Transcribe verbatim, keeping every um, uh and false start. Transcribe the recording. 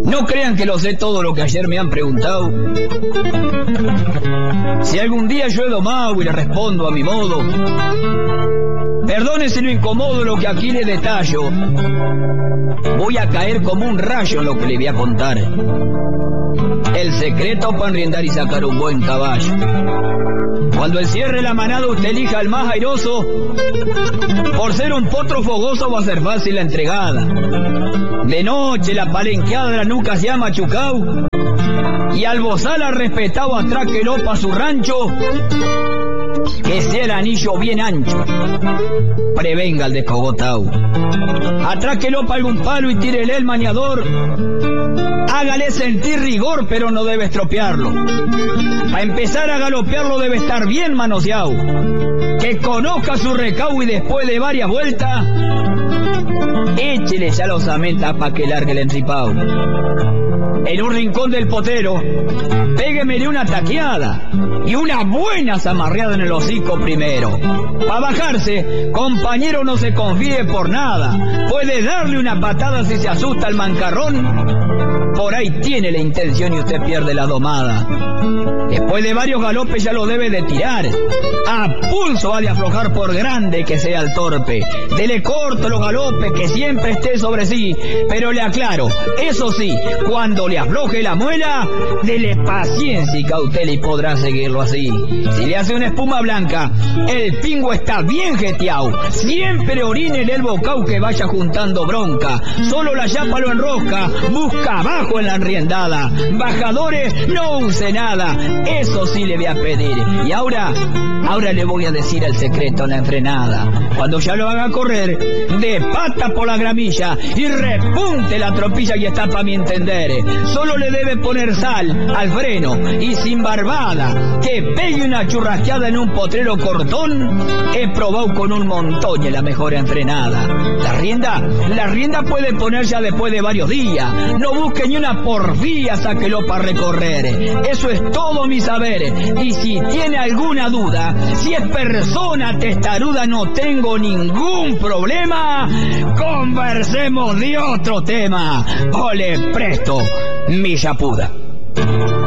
No crean que lo sé todo lo que ayer me han preguntado. Si algún día yo he domado y le respondo a mi modo, perdone si no incomodo lo que aquí le detallo. Voy a caer como un rayo en lo que le voy a contar. El secreto para enriendar y sacar un buen caballo. Cuando encierre la manada usted elija al más airoso. Por ser un potro fogoso va a ser fácil la entregada. De noche la palenqueada de la nuca se ha machucado, y al bozal ha respetado atráquelo pa' su rancho. Que sea el anillo bien ancho, prevenga el descogotao. Atráquelo pa' algún palo y tírele el maniador. Hágale sentir rigor, pero no debe estropearlo. Pa' empezar a galopearlo debe estar bien manoseado. Que conozca su recau y después de varias vueltas, échele ya la osamenta pa' que largue el enripao. En un rincón del potero, péguemele una taqueada y una buena zamarreada en el hocico primero. Pa' bajarse, compañero, no se confíe por nada. Puede darle una patada si se asusta el mancarrón. Por ahí tiene la intención y usted pierde la domada. Después de varios galopes ya lo debe de tirar. A pulso ha de aflojar por grande que sea el torpe. Dele corto los galopes, que siempre esté sobre sí. Pero le aclaro, eso sí, cuando le afloje la muela, dele paciencia y cautela y podrá seguirlo así. Si le hace una espuma blanca, el pingo está bien jeteado. Siempre orínele el bocao que vaya juntando bronca. Solo la yapa lo enrosca, busca abajo en la enriendada. Bajadores no use nada, eso sí le voy a pedir. Y ahora, ahora le voy a decir el secreto en la enfrenada. Cuando ya lo haga correr, de pata por la gramilla y repunte la tropilla y está pa' mi entender. Solo le debe poner sal al freno y sin barbada, que pegue una churrasqueada en un potrero cortón. He probado con un montón y es la mejor enfrenada. La rienda, la rienda puede poner ya después de varios días. No busque ni una porfía, sáquelo para recorrer. Eso es todo mi saber. Y si tiene alguna duda, si es persona testaruda, no tengo ningún problema. Conversemos de otro tema. Ole presto, mi chapuda.